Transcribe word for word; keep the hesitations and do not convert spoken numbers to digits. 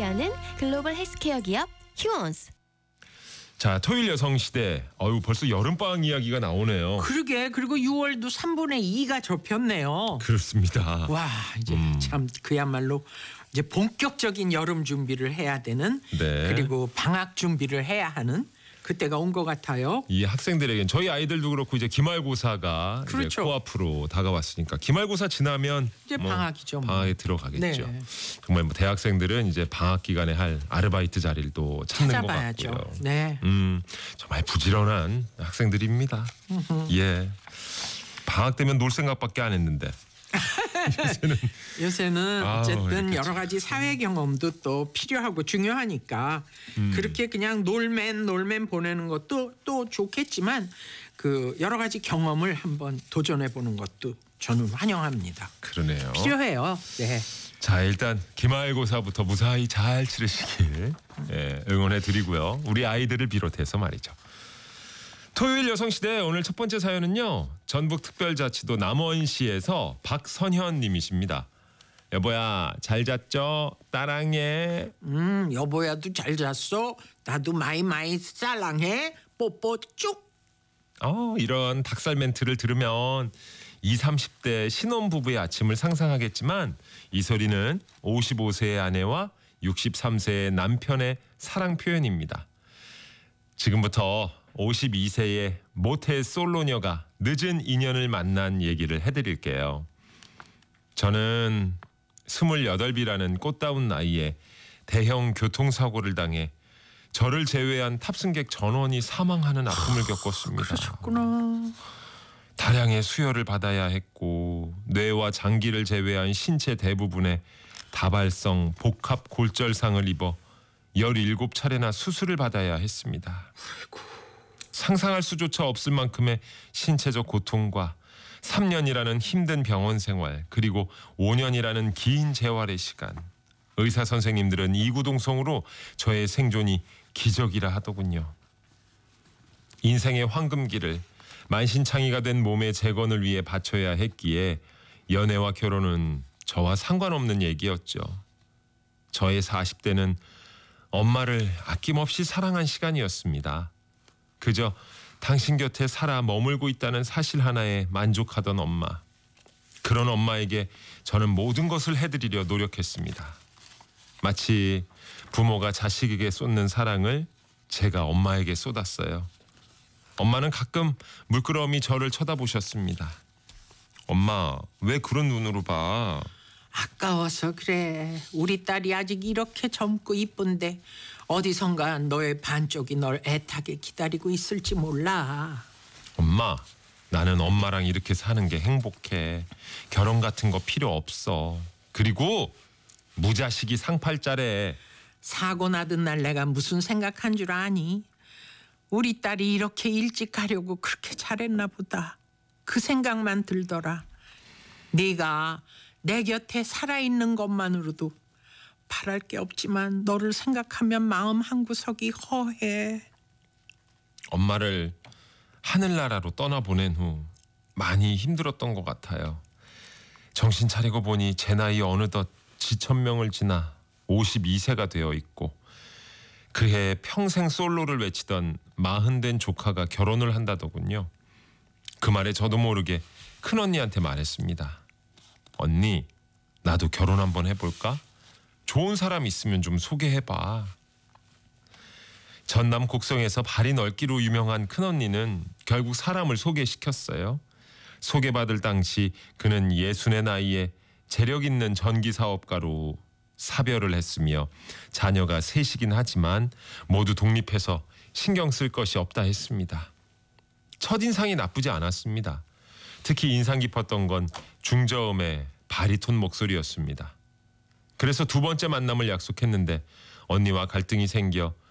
함께하는 글로벌 헬스케어 기업 휴원스. 자, 토요일 여성시대. 어유 벌써 여름방학 이야기가 나오네요. 그러게. 그리고 유월도 삼분의 이가 접혔네요. 그렇습니다. 와, 이제 음. 참 그야말로 이제 본격적인 여름 준비를 해야 되는, 네. 그리고 방학 준비를 해야 하는 그때가 온 것 같아요. 이 학생들에겐 저희 아이들도 그렇고 이제 기말고사가 이제 그렇죠. 코앞으로 다가왔으니까 기말고사 지나면 이제 뭐 방학이죠. 뭐. 방학에 들어가겠죠. 네. 정말 뭐 대학생들은 이제 방학 기간에 할 아르바이트 자리를 또 찾는 찾아봐야죠. 것 같고요. 네. 음, 정말 부지런한 학생들입니다. 예. 방학 되면 놀 생각밖에 안 했는데. 요새는 요새는 아우, 어쨌든 이렇게 여러 가지 사회 경험도 또 필요하고 중요하니까 음. 그렇게 그냥 놀맨 놀맨 보내는 것도 또 좋겠지만 그 여러 가지 경험을 한번 도전해 보는 것도 저는 환영합니다. 그러네요. 필요해요. 네. 자, 일단 기말고사부터 무사히 잘 치르시길 예, 응원해 드리고요. 우리 아이들을 비롯해서 말이죠. 토요일 여성시대 오늘 첫 번째 사연은요. 전북특별자치도 남원시에서 박선현 님이십니다. 여보야 잘 잤죠? 따랑해. 음, 여보야도 잘 잤어. 나도 마이 마이 쌀랑해. 뽀뽀 쭉. 어, 이런 닭살 멘트를 들으면 이십, 삼십 대 신혼부부의 아침을 상상하겠지만 이 소리는 오십오 세의 아내와 육십삼 세의 남편의 사랑 표현입니다. 지금부터 오십이 세의 모태 솔로녀가 늦은 인연을 만난 얘기를 해드릴게요. 저는 스물여덟이라는 꽃다운 나이에 대형 교통사고를 당해 저를 제외한 탑승객 전원이 사망하는 아픔을 겪었습니다. 그러셨구나. 다량의 수혈을 받아야 했고 뇌와 장기를 제외한 신체 대부분에 다발성 복합 골절상을 입어 열일곱 차례나 수술을 받아야 했습니다. 상상할 수조차 없을 만큼의 신체적 고통과 삼 년이라는 힘든 병원 생활, 그리고 오 년이라는 긴 재활의 시간. 의사 선생님들은 이구동성으로 저의 생존이 기적이라 하더군요. 인생의 황금기를 만신창이가 된 몸의 재건을 위해 바쳐야 했기에 연애와 결혼은 저와 상관없는 얘기였죠. 저의 사십 대는 엄마를 아낌없이 사랑한 시간이었습니다. 그저 당신 곁에 살아 머물고 있다는 사실 하나에 만족하던 엄마. 그런 엄마에게 저는 모든 것을 해드리려 노력했습니다. 마치 부모가 자식에게 쏟는 사랑을 제가 엄마에게 쏟았어요. 엄마는 가끔 물끄러미 저를 쳐다보셨습니다. 엄마, 왜 그런 눈으로 봐? 아까워서 그래. 우리 딸이 아직 이렇게 젊고 이쁜데 어디선가 너의 반쪽이 널 애타게 기다리고 있을지 몰라. 엄마, 나는 엄마랑 이렇게 사는 게 행복해. 결혼 같은 거 필요 없어. 그리고 무자식이 상팔자래. 사고 나던 날 내가 무슨 생각한 줄 아니? 우리 딸이 이렇게 일찍 가려고 그렇게 잘했나 보다. 그 생각만 들더라. 네가 내 곁에 살아있는 것만으로도 바랄 게 없지만 너를 생각하면 마음 한구석이 허해. 엄마를 하늘나라로 떠나보낸 후 많이 힘들었던 것 같아요. 정신 차리고 보니 제 나이 어느덧 지천명을 지나 오십이 세가 되어 있고 그해 평생 솔로를 외치던 마흔 된 조카가 결혼을 한다더군요. 그 말에 저도 모르게 큰언니한테 말했습니다. 언니, 나도 결혼 한번 해볼까? 좋은 사람 있으면 좀 소개해봐. 전남 곡성에서 발이 넓기로 유명한 큰언니는 결국 사람을 소개시켰어요. 소개받을 당시 그는 예순의 나이에 재력 있는 전기사업가로 사별을 했으며 자녀가 셋이긴 하지만 모두 독립해서 신경 쓸 것이 없다 했습니다. 첫인상이 나쁘지 않았습니다. 특히 인상 깊었던 건 중저음의 바리톤 목소리였습니다. 그래서 두 번째 만남을 약속했는데 언니와 갈등이 생겨